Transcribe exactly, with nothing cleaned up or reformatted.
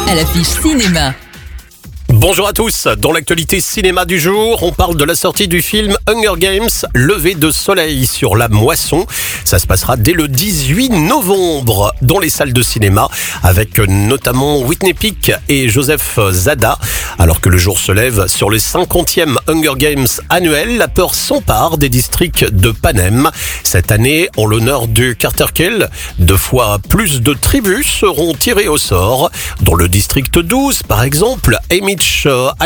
à l'affiche cinéma. Bonjour à tous, dans l'actualité cinéma du jour, on parle de la sortie du film Hunger Games, Lever de soleil sur la moisson. Ça se passera dès le dix-huit novembre dans les salles de cinéma avec notamment Whitney Peak et Joseph Zada. Alors que le jour se lève sur le cinquantième Hunger Games annuel, la peur s'empare des districts de Panem. Cette année, en l'honneur du Carter Kill, deux fois plus de tribus seront tirées au sort. Dans le district douze, par exemple, Amy